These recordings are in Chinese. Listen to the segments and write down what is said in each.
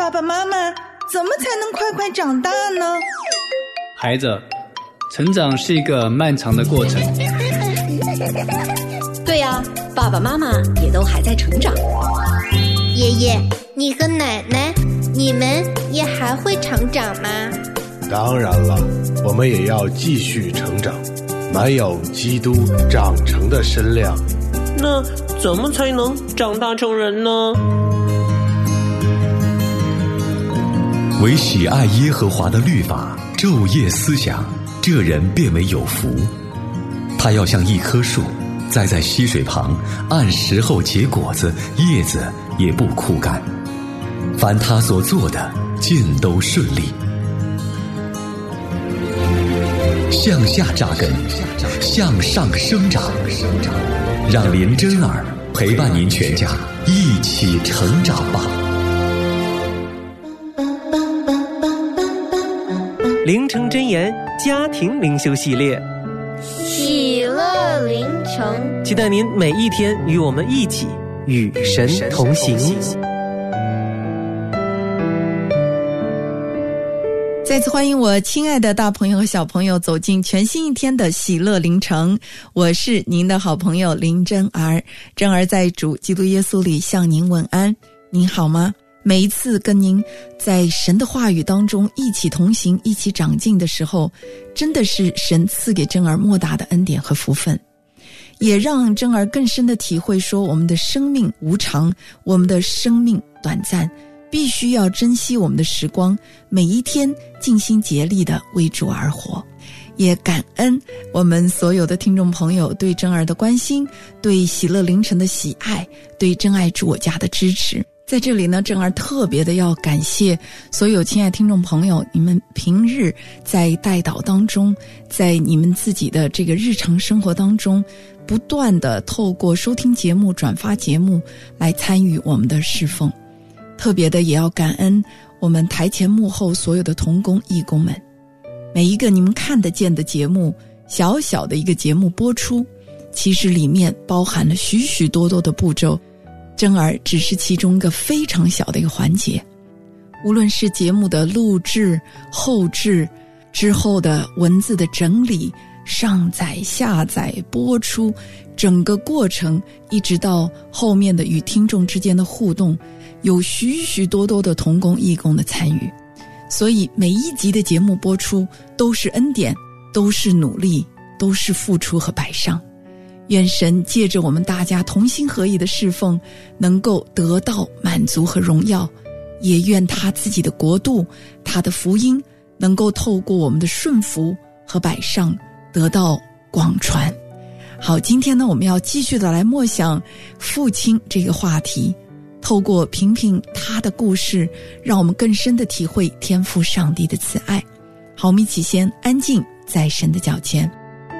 爸爸妈妈，怎么才能快快长大呢？ 孩子，成长是一个漫长的过程。 对呀，爸爸妈妈也都还在成长。 爷爷，你和奶奶，你们也还会成长吗？ 当然了，我们也要继续成长，满有基督长成的身量。 那怎么才能长大成人呢？ 唯喜爱耶和华的律法，昼夜思想，这人便为有福。他要像一棵树，栽在溪水旁，按时候结果子，叶子也不枯干。凡他所做的，尽都顺利。向下扎根，向上生长，让林真儿陪伴您全家一起成长吧。 灵城真言家庭灵修系列， 喜乐灵城， 期待您每一天与我们一起与神同行。 再次欢迎我亲爱的大朋友和小朋友走进全新一天的喜乐灵城，我是您的好朋友林真儿。真儿在主基督耶稣里向您问安，您好吗？每一次跟您在神的话语当中一起同行，一起长进的时候，真的是神赐给真儿莫大的恩典和福分，也让真儿更深的体会说，我们的生命无常，我们的生命短暂，必须要珍惜我们的时光，每一天尽心竭力的为主而活。也感恩我们所有的听众朋友对真儿的关心，对喜乐灵城的喜爱，对真爱主我家的支持。在这里呢，真儿特别的要感谢所有亲爱听众朋友，你们平日在代祷当中，在你们自己的这个日常生活当中，不断的透过收听节目、转发节目来参与我们的侍奉。特别的也要感恩我们台前幕后所有的同工义工们，每一个你们看得见的节目，小小的一个节目播出，其实里面包含了许许多多的步骤，真儿只是其中一个非常小的一个环节。无论是节目的录制、后制之后的文字的整理、上载、下载、播出，整个过程一直到后面的与听众之间的互动，有许许多多的同工义工的参与。所以每一集的节目播出都是恩典，都是努力，都是付出和摆上。愿神借着我们大家同心合意的侍奉，能够得到满足和荣耀，也愿他自己的国度，他的福音能够透过我们的顺服和摆上得到广传。好，今天呢，我们要继续的来默想父亲这个话题，透过平平他的故事，让我们更深的体会天父上帝的慈爱。好，我们一起先安静在神的脚前。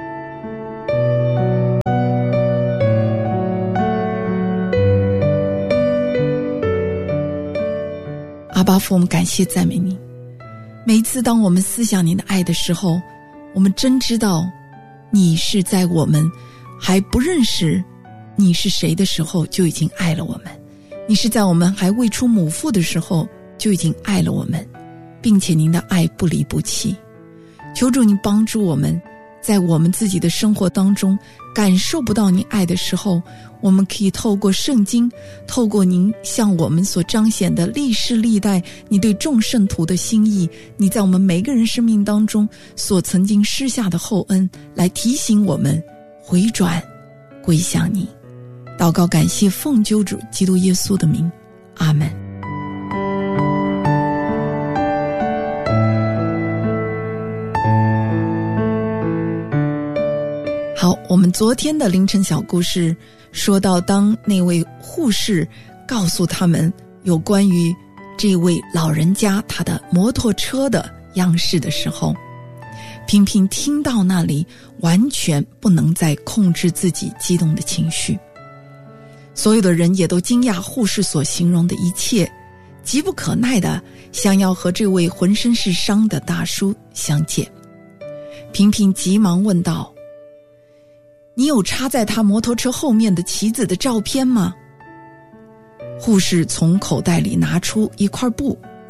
阿爸父，我们感谢赞美你。每一次当我们思想你的爱的时候，我们真知道你是在我们还不认识你是谁的时候就已经爱了我们，你是在我们还未出母腹的时候就已经爱了我们，并且您的爱不离不弃。求主您帮助我们，在我们自己的生活当中感受不到您爱的时候，我们可以透过圣经，透过您向我们所彰显的历世历代你对众圣徒的心意，你在我们每个人生命当中所曾经施下的厚恩，来提醒我们回转归向你。祷告感谢奉救主基督耶稣的名，阿们。好，我们昨天的凌晨小故事说到，当那位护士告诉他们有关于这位老人家他的摩托车的样式的时候，平平听到那里完全不能再控制自己激动的情绪。所有的人也都惊讶护士所形容的一切，急不可耐的想要和这位浑身是伤的大叔相见。平平急忙问道：你有插在他摩托车后面的旗子的照片吗？护士从口袋里拿出一块布，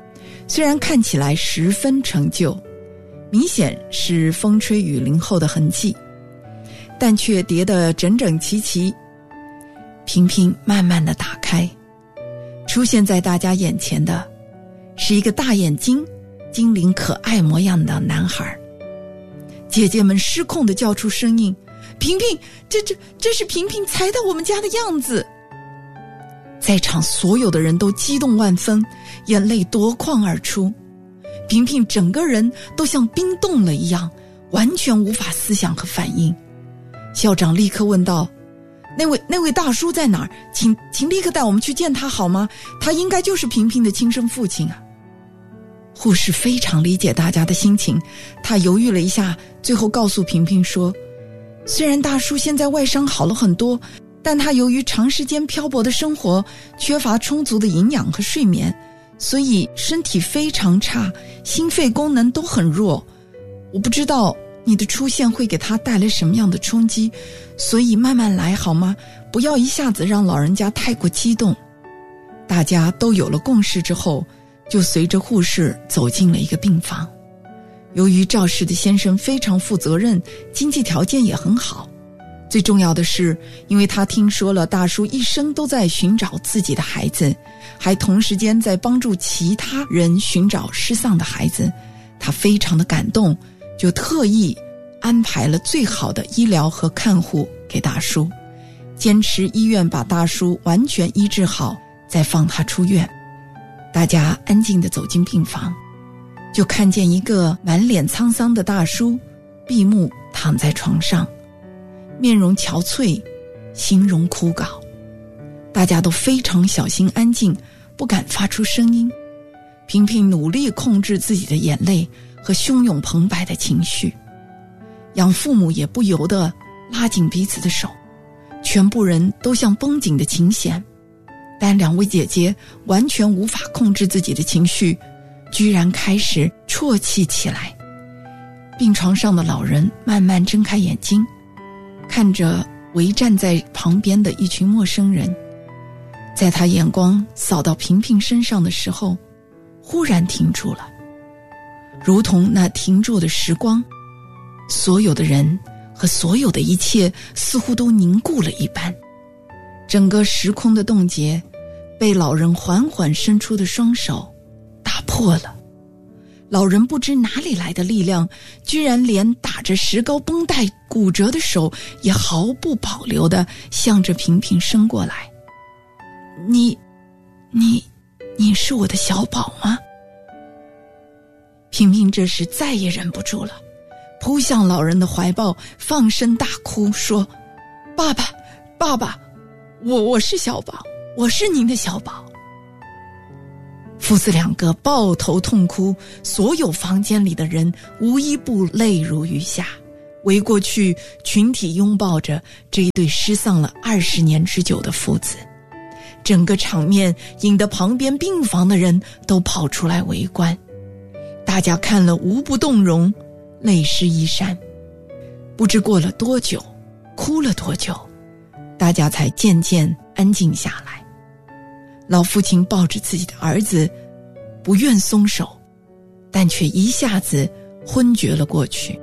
虽然看起来十分陈旧，明显是风吹雨淋后的痕迹，但却叠得整整齐齐。瓶瓶慢慢地打开，出现在大家眼前的是一个大眼睛、精灵可爱模样的男孩。姐姐们失控地叫出声音：瓶瓶，这是瓶瓶才到我们家的样子。在场所有的人都激动万分，眼泪夺眶而出。瓶瓶整个人都像冰冻了一样，完全无法思想和反应。校长立刻问道：那位大叔在哪儿？请立刻带我们去见他好吗？他应该就是瓶瓶的亲生父亲啊。护士非常理解大家的心情，他犹豫了一下，最后告诉瓶瓶说，虽然大叔现在外伤好了很多，但他由于长时间漂泊的生活，缺乏充足的营养和睡眠，所以身体非常差，心肺功能都很弱。我不知道你的出现会给他带来什么样的冲击，所以慢慢来好吗？不要一下子让老人家太过激动。大家都有了共识之后，就随着护士走进了一个病房。由于肇事的先生非常负责任，经济条件也很好，最重要的是，因为他听说了大叔一生都在寻找自己的孩子，还同时间在帮助其他人寻找失丧的孩子，他非常的感动，就特意安排了最好的医疗和看护给大叔，坚持医院把大叔完全医治好，再放他出院。大家安静地走进病房，就看见一个满脸沧桑的大叔闭目躺在床上，面容憔悴，形容枯槁。大家都非常小心安静，不敢发出声音。瓶瓶努力控制自己的眼泪和汹涌澎湃的情绪，养父母也不由得拉紧彼此的手，全部人都像绷紧的琴弦。但两位姐姐完全无法控制自己的情绪，居然开始啜泣起来。病床上的老人慢慢睁开眼睛，看着围站在旁边的一群陌生人，在他眼光扫到瓶瓶身上的时候，忽然停住了，如同那停住的时光，所有的人和所有的一切似乎都凝固了一般。整个时空的冻结被老人缓缓伸出的双手打破了。老人不知哪里来的力量，居然连打着石膏绷带骨折的手也毫不保留地向着瓶瓶伸过来。你是我的小宝吗？瓶瓶这时再也忍不住了，扑向老人的怀抱，放声大哭，说：爸爸，我是小宝，我是您的小宝。父子两个抱头痛哭，所有房间里的人无一不泪如雨下，围过去群体拥抱着这一对失丧了20年之久的父子。整个场面引得旁边病房的人都跑出来围观，大家看了无不动容，泪湿衣衫。不知过了多久，哭了多久，大家才渐渐安静下来。老父亲抱着自己的儿子，不愿松手，但却一下子昏厥了过去。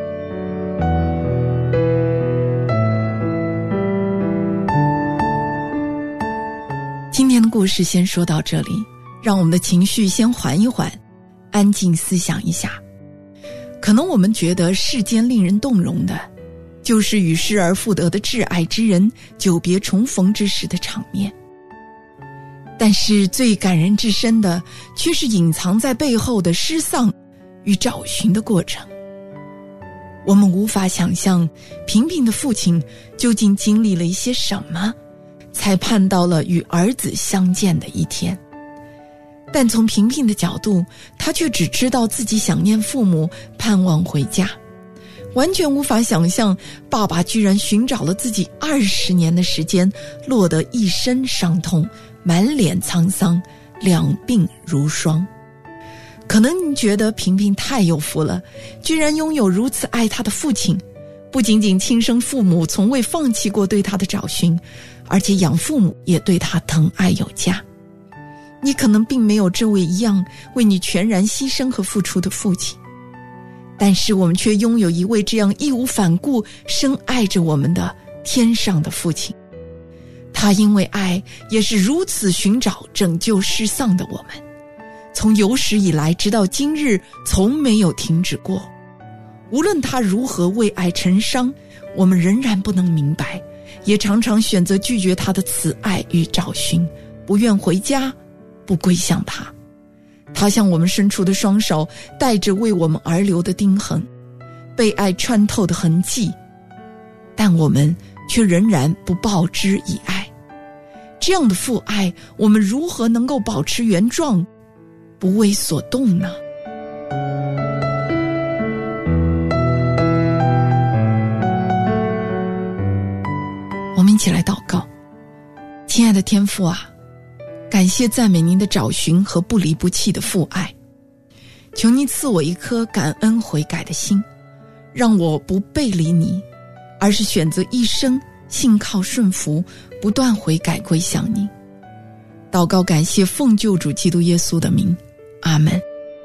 今天的故事先说到这里，让我们的情绪先缓一缓，安静思想一下。可能我们觉得世间令人动容的，就是与失而复得的挚爱之人久别重逢之时的场面，但是最感人至深的却是隐藏在背后的失丧与找寻的过程。我们无法想象瓶瓶的父亲究竟经历了一些什么，才盼到了与儿子相见的一天。但从瓶瓶的角度，他却只知道自己想念父母，盼望回家，完全无法想象爸爸居然寻找了自己20年的时间，落得一身伤痛，满脸沧桑，两鬓如霜。可能你觉得瓶瓶太有福了，居然拥有如此爱他的父亲，不仅仅亲生父母从未放弃过对他的找寻，而且养父母也对他疼爱有加。 你可能并没有这位一样为你全然牺牲和付出的父亲，但是我们却拥有一位这样义无反顾深爱着我们的天上的父亲。他因为爱也是如此寻找拯救失丧的我们，从有史以来直到今日从没有停止过。无论他如何为爱成伤，我们仍然不能明白，也常常选择拒绝他的慈爱与找寻，不愿回家，不归向他。他向我们伸出的双手带着为我们而流的钉痕，被爱穿透的痕迹，但我们却仍然不报之以爱。这样的父爱，我们如何能够保持原状，不为所动呢？我们一起来祷告。亲爱的天父啊，感谢赞美您的找寻和不离不弃的父爱，求您赐我一颗感恩悔改的心，让我不背离你，而是选择一生信靠顺服，不断悔改归向你。祷告感谢奉救主基督耶稣的名，阿们。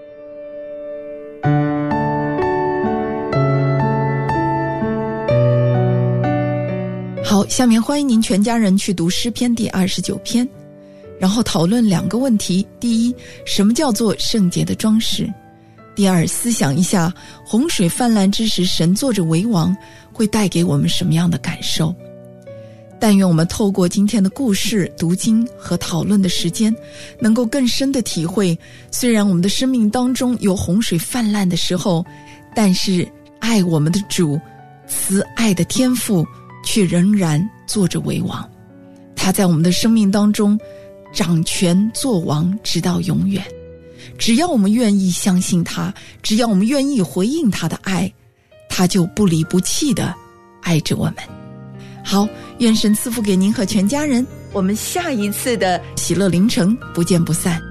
好，下面欢迎您全家人去读诗篇第29篇，然后讨论2个问题。第一，什么叫做圣洁的装饰？第二，思想一下洪水泛滥之时神坐着为王会带给我们什么样的感受。但愿我们透过今天的故事、读经和讨论的时间，能够更深的体会，虽然我们的生命当中有洪水泛滥的时候，但是爱我们的主、慈爱的天父却仍然坐着为王。他在我们的生命当中掌权作王，直到永远。只要我们愿意相信他，只要我们愿意回应他的爱，他就不离不弃地爱着我们。好，愿神赐福给您和全家人，我们下一次的喜乐凌晨不见不散。